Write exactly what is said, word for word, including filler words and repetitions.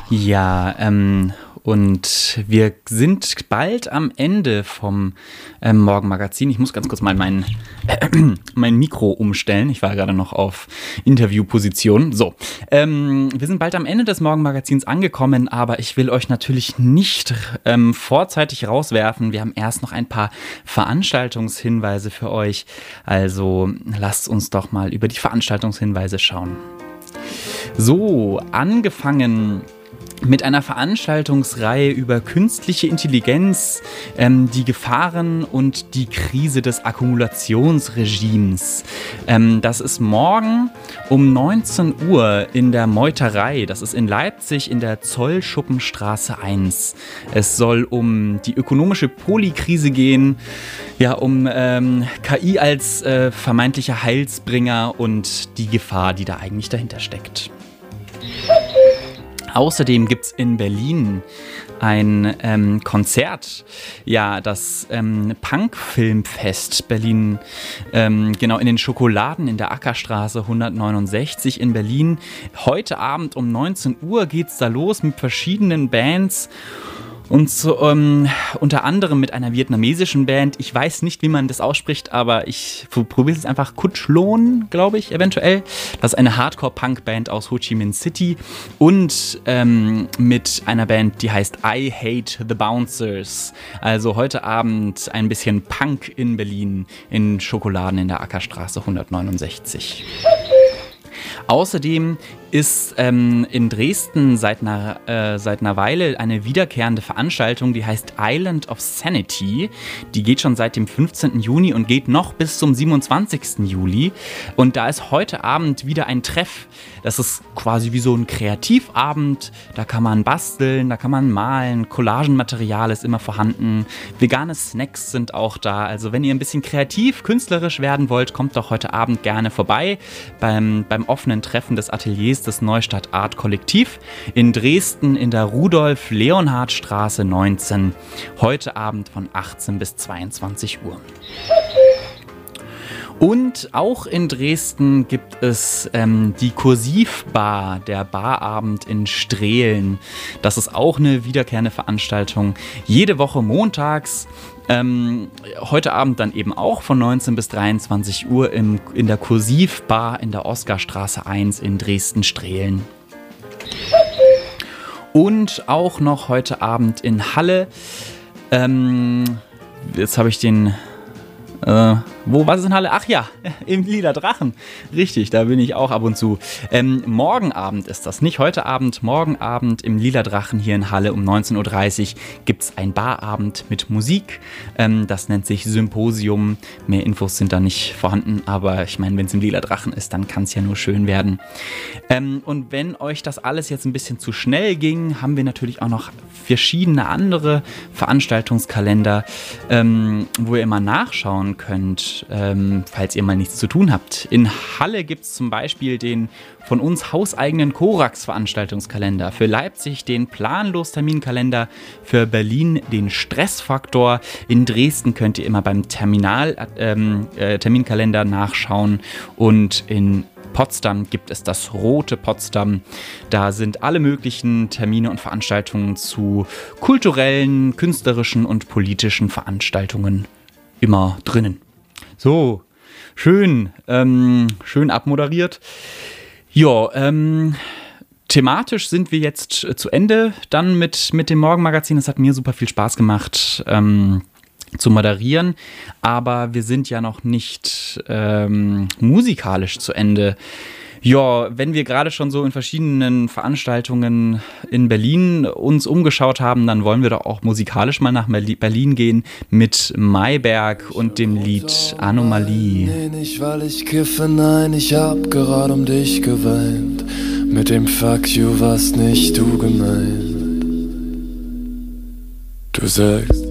Ja, ähm, und wir sind bald am Ende vom ähm, Morgenmagazin. Ich muss ganz kurz mal mein, äh, mein Mikro umstellen. Ich war gerade noch auf Interviewposition. So, ähm, wir sind bald am Ende des Morgenmagazins angekommen, aber ich will euch natürlich nicht ähm, vorzeitig rauswerfen. Wir haben erst noch ein paar Veranstaltungshinweise für euch. Also lasst uns doch mal über die Veranstaltungshinweise schauen. So, angefangen mit einer Veranstaltungsreihe über künstliche Intelligenz, ähm, die Gefahren und die Krise des Akkumulationsregimes. Ähm, das ist morgen um neunzehn Uhr in der Meuterei. Das ist in Leipzig in der Zollschuppenstraße eins. Es soll um die ökonomische Polykrise gehen, ja, um ähm, K I als äh, vermeintlicher Heilsbringer und die Gefahr, die da eigentlich dahinter steckt. Außerdem gibt es in Berlin ein ähm, Konzert, ja, das ähm, Punk-Filmfest Berlin, ähm, genau in den Schokoladen in der Ackerstraße hundertneunundsechzig in Berlin. Heute Abend um neunzehn Uhr geht's da los mit verschiedenen Bands. Und so, ähm, unter anderem mit einer vietnamesischen Band. Ich weiß nicht, wie man das ausspricht, aber ich probiere es einfach. Kutchlon, glaube ich, eventuell. Das ist eine Hardcore-Punk-Band aus Ho Chi Minh City. Und ähm, mit einer Band, die heißt I Hate the Bouncers. Also heute Abend ein bisschen Punk in Berlin in Schokoladen in der Ackerstraße hundertneunundsechzig. Außerdem ist ähm, in Dresden seit einer, äh, seit einer Weile eine wiederkehrende Veranstaltung, die heißt Island of Sanity. Die geht schon seit dem fünfzehnten Juni und geht noch bis zum siebenundzwanzigsten Juli. Und da ist heute Abend wieder ein Treff. Das ist quasi wie so ein Kreativabend. Da kann man basteln, da kann man malen. Collagenmaterial ist immer vorhanden. Vegane Snacks sind auch da. Also wenn ihr ein bisschen kreativ, künstlerisch werden wollt, kommt doch heute Abend gerne vorbei beim, beim offenen Treffen des Ateliers des Neustadt Art Kollektiv in Dresden in der Rudolf-Leonhard-Straße neunzehn. Heute Abend von achtzehn bis zweiundzwanzig Uhr. Und auch in Dresden gibt es ähm, die Kursivbar, der Barabend in Strehlen. Das ist auch eine wiederkehrende Veranstaltung. Jede Woche montags. Ähm, heute Abend dann eben auch von neunzehn bis dreiundzwanzig Uhr im, in der Kursivbar in der Oskarstraße eins in Dresden-Strehlen. Und auch noch heute Abend in Halle. Ähm, jetzt habe ich den... Äh, wo, was ist in Halle? Ach ja, im Lila Drachen. Richtig, da bin ich auch ab und zu. Ähm, morgen Abend ist das, nicht heute Abend. Morgen Abend im Lila Drachen hier in Halle um neunzehn Uhr dreißig gibt es ein Barabend mit Musik. Ähm, das nennt sich Symposium. Mehr Infos sind da nicht vorhanden, aber ich meine, wenn es im Lila Drachen ist, dann kann es ja nur schön werden. Ähm, und wenn euch das alles jetzt ein bisschen zu schnell ging, haben wir natürlich auch noch verschiedene andere Veranstaltungskalender, ähm, wo ihr immer nachschauen könnt, ähm, falls ihr mal nichts zu tun habt. In Halle gibt es zum Beispiel den von uns hauseigenen Korax-Veranstaltungskalender, für Leipzig den Planlos-Terminkalender, für Berlin den Stressfaktor. In Dresden könnt ihr immer beim Terminal, ähm, äh, Terminkalender nachschauen und in Potsdam gibt es das Rote Potsdam. Da sind alle möglichen Termine und Veranstaltungen zu kulturellen, künstlerischen und politischen Veranstaltungen immer drinnen. So, schön, ähm, schön abmoderiert. Ja, ähm, thematisch sind wir jetzt äh, zu Ende dann mit, mit dem Morgenmagazin. Es hat mir super viel Spaß gemacht, ähm, zu moderieren, aber wir sind ja noch nicht ähm, musikalisch zu Ende. Ja, wenn wir gerade schon so in verschiedenen Veranstaltungen in Berlin uns umgeschaut haben, dann wollen wir doch auch musikalisch mal nach Berlin gehen mit Mayberg und dem Lied Anomalie. Nee, nicht weil ich kiffe, nein, ich hab gerade um dich geweint. Mit dem Fuck you warst nicht du gemeint. Du sagst